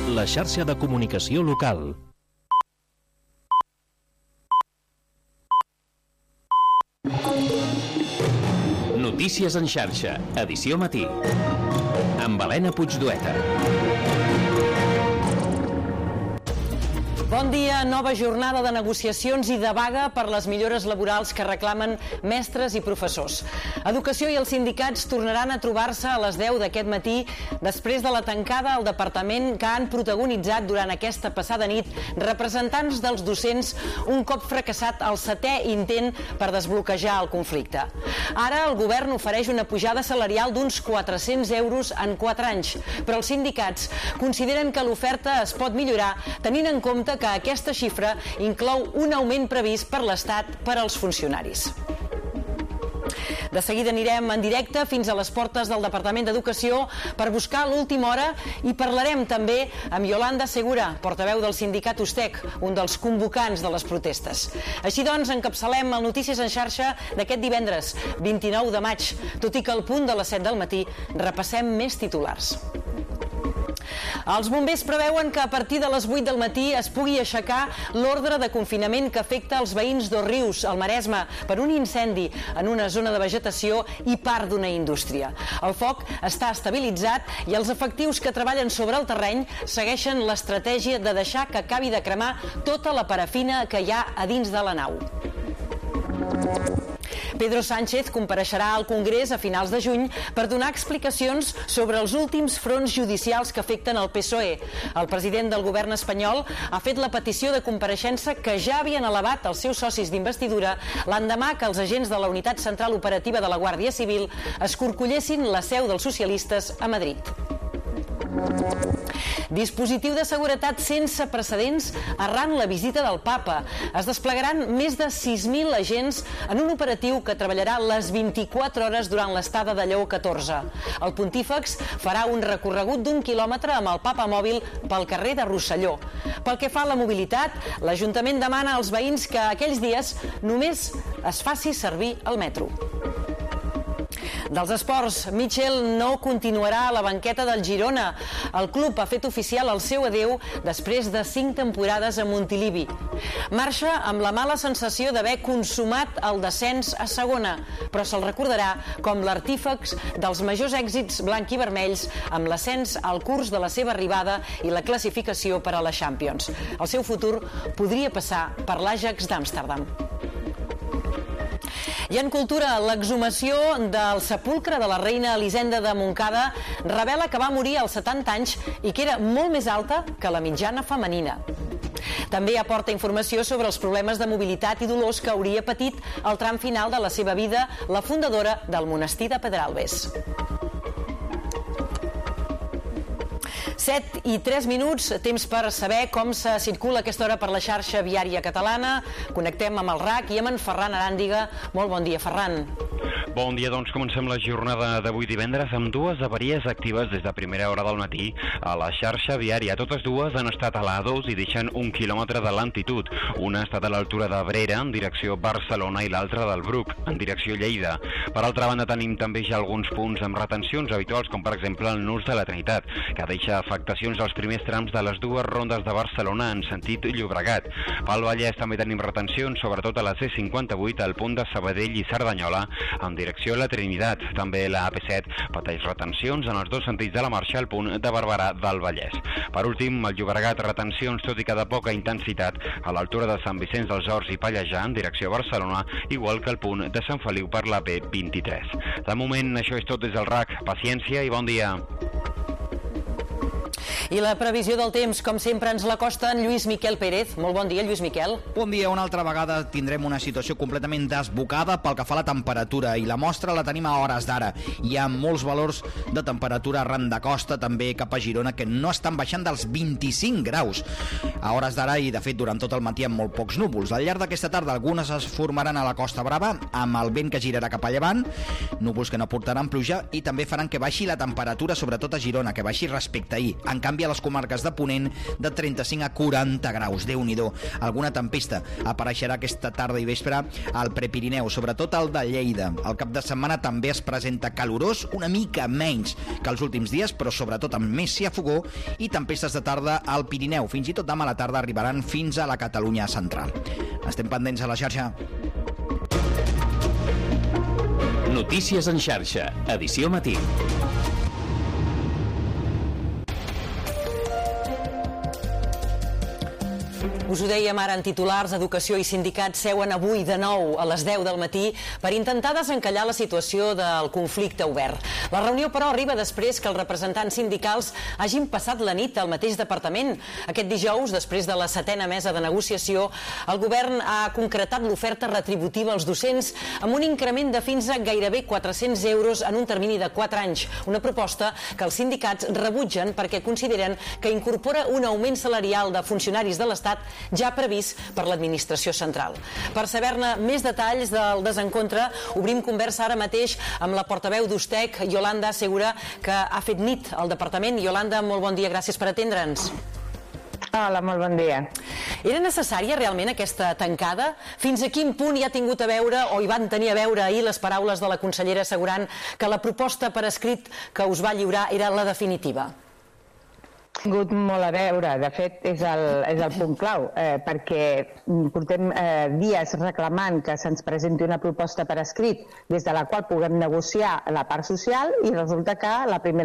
la xarxa de comunicació local. Notícies en xarxa, edició matí, amb Helena Puigdueta. Bon dia, nova jornada de negociacions i de vaga per les millores laborals que reclamen mestres i professors. Educació i els sindicats tornaran a trobar-se a les 10 d'aquest matí després de la tancada al departament que han protagonitzat durant aquesta passada nit representants dels docents un cop fracassat el 7è intent per desbloquejar el conflicte. Ara el govern ofereix una pujada salarial d'uns 400 euros en 4 anys, però els sindicats consideren que l'oferta es pot millorar tenint en compte que aquesta xifra inclou un augment previst per l'Estat per als funcionaris. De seguida anirem en directe fins a les portes del Departament d'Educació per buscar l'última hora i parlarem també amb Yolanda Segura, portaveu del sindicat USTEC, un dels convocants de les protestes. Així doncs, encapçalem el Notícies en xarxa d'aquest divendres, 29 de maig, tot i que al punt de les 7 del matí repassem més titulars. Els bombers preveuen que a partir de les 8 del matí es pugui aixecar l'ordre de confinament que afecta els veïns d'Òrrius, al Maresme, per un incendi en una zona de vegetació i part d'una indústria. El foc està estabilitzat i els efectius que treballen sobre el terreny segueixen l'estratègia de deixar que acabi de cremar tota la parafina que hi ha a dins de la nau. Pedro Sánchez compareixerà al Congrés a finals de juny per donar explicacions sobre els últims fronts judicials que afecten el PSOE. El president del govern espanyol ha fet la petició de compareixença que ja havien elevat els seus socis d'investidura l'endemà que els agents de la Unitat Central Operativa de la Guàrdia Civil escorcollessin la seu dels socialistes a Madrid. Dispositiu de seguretat sense precedents arran la visita del Papa. Es desplegaran més de 6.000 agents en un operatiu que treballarà les 24 hores durant l'estada de Lleó XIV. El pontífex farà un recorregut d'1 quilòmetre amb el Papa mòbil pel carrer de Rosselló. Pel que fa a la mobilitat, l'Ajuntament demana als veïns que aquells dies només es faci servir el metro. Dels esports, Mitchell no continuarà a la banqueta del Girona. El club ha fet oficial el seu adeu després de 5 temporades a Montilivi. Marxa amb la mala sensació d'haver consumat el descens a segona, però se'l recordarà com l'artífex dels majors èxits blanc i vermells amb l'ascens al curs de la seva arribada i la classificació per a la Champions. El seu futur podria passar per l'Ajax d'Amsterdam. I en cultura, l'exhumació del sepulcre de la reina Elisenda de Montcada revela que va morir als 70 anys i que era molt més alta que la mitjana femenina. També aporta informació sobre els problemes de mobilitat i dolors que hauria patit al tram final de la seva vida la fundadora del monestir de Pedralbes. 7:03, temps per saber com se circula a aquesta hora per la xarxa viària catalana. Connectem amb el RAC i amb en Ferran Aràndiga. Molt bon dia, Ferran. Bon dia, doncs comencem la jornada d'avui divendres amb dues avaries actives des de primera hora del matí a la xarxa viària. Totes dues han estat a l'A2 i deixen 1 quilòmetre de lentitud. Una ha estat a l'altura d'Abrera, en direcció Barcelona, i l'altra del Bruc, en direcció Lleida. Per altra banda, tenim també ja alguns punts amb retencions habituals, com per exemple el Nus de la Trinitat, que deixa afectacions als primers trams de les dues rondes de Barcelona en sentit Llobregat. Pel Vallès també tenim retencions, sobretot a la C58, al punt de Sabadell i Cerdanyola, en direcció a la Trinitat. També la AP7 pateix retencions en els dos sentits de la marxa al punt de Barberà del Vallès. Per últim, al Llobregat, retencions, tot i que de poca intensitat, a l'altura de Sant Vicenç dels Horts i Pallejà, en direcció a Barcelona, igual que al punt de Sant Feliu per la B23. De moment, això és tot des del RAC. Paciència i bon dia. I la previsió del temps, com sempre, ens l'acosta en Lluís Miquel Pérez. Molt bon dia, Lluís Miquel. Bon dia. Una altra vegada tindrem una situació completament desbocada pel que fa a la temperatura, i la mostra la tenim a hores d'ara. Hi ha molts valors de temperatura arran de costa, també cap a Girona, que no estan baixant dels 25 graus a hores d'ara, i de fet durant tot el matí amb molt pocs núvols. Al llarg d'aquesta tarda algunes es formaran a la Costa Brava amb el vent que girarà cap a llevant, núvols que no portaran pluja i també faran que baixi la temperatura, sobretot a Girona, que baixi respecte a ahir. En canvi, canvi a les comarques de Ponent de 35 a 40 graus. Déu-n'hi-do. Alguna tempesta apareixerà aquesta tarda i vespre al Prepirineu, sobretot al de Lleida. El cap de setmana també es presenta calorós, una mica menys que els últims dies, però sobretot amb més ciafogó i tempestes de tarda al Pirineu. Fins i tot demà a la tarda arribaran fins a la Catalunya central. Estem pendents a la xarxa. Notícies en xarxa, edició matí. Us ho dèiem ara en titulars, Educació i sindicats seuen avui de nou a les 10 del matí per intentar desencallar la situació del conflicte obert. La reunió, però, arriba després que els representants sindicals hagin passat la nit al mateix departament. Aquest dijous, després de la 7a mesa de negociació, el govern ha concretat l'oferta retributiva als docents amb un increment de fins a gairebé 400 euros en un termini de 4 anys. Una proposta que els sindicats rebutgen perquè consideren que incorpora un augment salarial de funcionaris de l'Estat ja previst per l'administració central. Per saber-ne més detalls del desencontre, obrim conversa ara mateix amb la portaveu d'Ustec, Yolanda Segura, que ha fet nit al departament. Yolanda, molt bon dia, gràcies per atendre'ns. Hola, molt bon dia. Era necessària realment aquesta tancada? Fins a quin punt hi ha tingut a veure o hi van tenir a veure ahir les paraules de la consellera assegurant que la proposta per escrit que us va lliurar era la definitiva? Ha tingut molt a veure, de fet és el punt clau, perquè portem dies reclamant que se'ns presenti una proposta per escrit des de la qual puguem negociar la part social i resulta que la primera